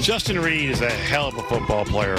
Justin Reid is a hell of a football player.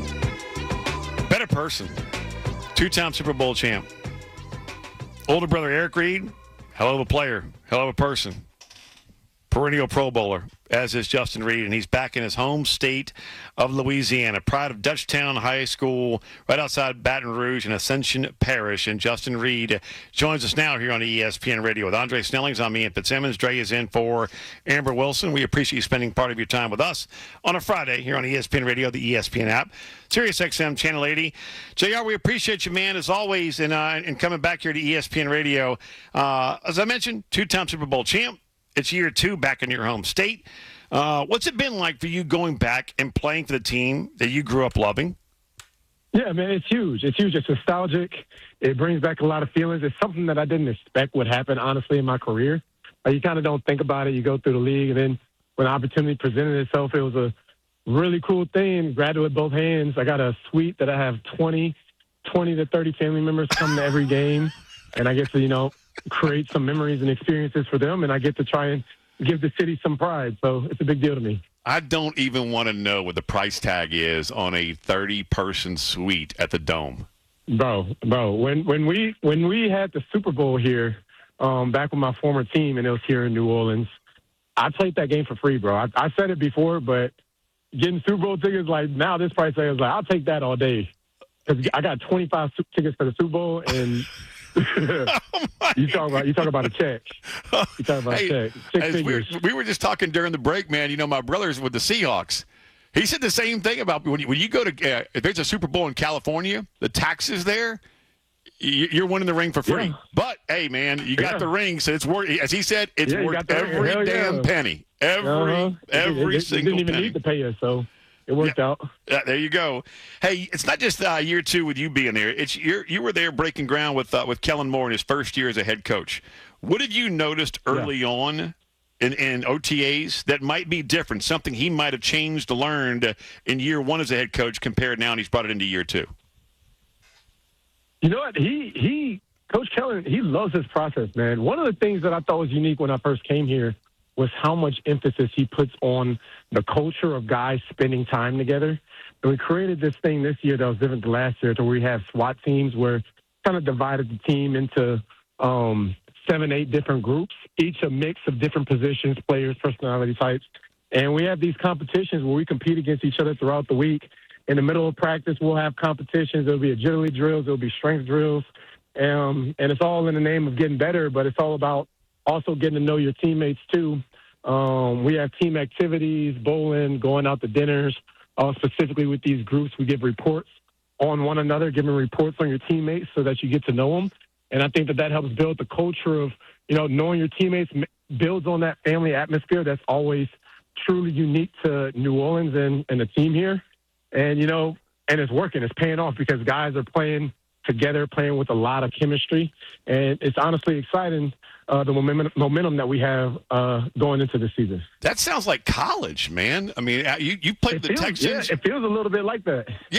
Better person. Two-time Super Bowl champ. Older brother Eric Reid, hell of a player, hell of a person. Perennial Pro Bowler, as is Justin Reid, and he's back in his home state of Louisiana. Pride of Dutchtown High School, right outside Baton Rouge in Ascension Parish. And Justin Reid joins us now here on ESPN Radio with Andre Snellings. I'm Ian Fitzsimmons. Dre is in for Amber Wilson. We appreciate you spending part of your time with us on a Friday here on ESPN Radio, the ESPN app, Sirius XM Channel 80. JR, we appreciate you, man, as always, in coming back here to ESPN Radio. As I mentioned, two-time Super Bowl champ. It's year 2 back in your home state. What's it been like for you going back and playing for the team that you grew up loving? Yeah, man, it's huge. It's huge. It's nostalgic. It brings back a lot of feelings. It's something that I didn't expect would happen, honestly, in my career. You kind of don't think about it. You go through the league, and then when the opportunity presented itself, it was a really cool thing. Grabbed it with both hands. I got a suite that I have 20 to 30 family members come to every game, and I get to, create some memories and experiences for them, and I get to try and give the city some pride. So it's a big deal to me. I don't even want to know what the price tag is on a 30-person suite at the Dome. Bro, when we had the Super Bowl here, back with my former team, and it was here in New Orleans, I played that game for free, bro. I said it before, but getting Super Bowl tickets, like, now this price tag is like, I'll take that all day. Because I got 25 tickets for the Super Bowl, and you talk about a check. You talk about a check. 6 figures. We were just talking during the break, man. My brother's with the Seahawks. He said the same thing about when you go to if there's a Super Bowl in California, the taxes there, you're winning the ring for free. Yeah. But hey, man, you got the ring, so it's worth. As he said, it's worth every damn penny. Every single didn't even penny. Need to pay us, so. It worked out. There you go. Hey, it's not just year 2 with you being there. It's you were there breaking ground with Kellen Moore in his first year as a head coach. What have you noticed early on in OTAs that might be different? Something he might have changed, learned in year 1 as a head coach compared now, and he's brought it into year 2. You know what? Coach Kellen, he loves his process, man. One of the things that I thought was unique when I first came here was how much emphasis he puts on the culture of guys spending time together. And we created this thing this year that was different than last year, to where we have SWAT teams where kind of divided the team into 7-8 different groups, each a mix of different positions, players, personality types. And we have these competitions where we compete against each other throughout the week. In the middle of practice, we'll have competitions. There'll be agility drills. There'll be strength drills. And it's all in the name of getting better, but it's all about also getting to know your teammates too. We have team activities, bowling, going out to dinners. Specifically with these groups, we give reports on one another, giving reports on your teammates so that you get to know them. And I think that helps build the culture of, knowing your teammates, builds on that family atmosphere that's always truly unique to New Orleans and the team here. And, and it's working. It's paying off because guys are playing together, playing with a lot of chemistry. And it's honestly exciting, the momentum that we have going into the season. That sounds like college, man. I mean, you played the Texans. Yeah, it feels a little bit like that. Yeah.